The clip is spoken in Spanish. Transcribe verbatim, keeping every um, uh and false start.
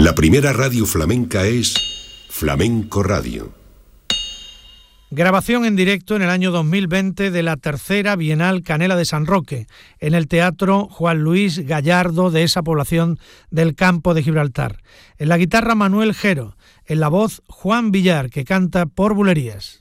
La primera radio flamenca es Flamenco Radio. Grabación en directo en el año dos mil veinte de la tercera Bienal Canela de San Roque, en el Teatro Juan Luis Gallardo de esa población del Campo de Gibraltar. En la guitarra Manuel Gero, en la voz Juan Villar, que canta por bulerías.